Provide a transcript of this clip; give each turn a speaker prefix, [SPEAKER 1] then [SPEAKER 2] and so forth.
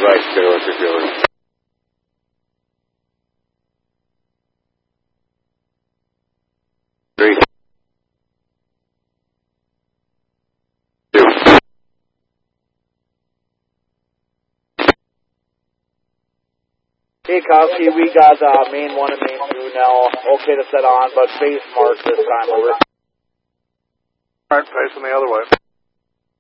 [SPEAKER 1] right, Taylor, Taylor. Three. Two.
[SPEAKER 2] Hey, Kowski, we got main 1 and main 2 now. Okay to set on, but face mark this time, over.
[SPEAKER 3] Alright, facing the other way.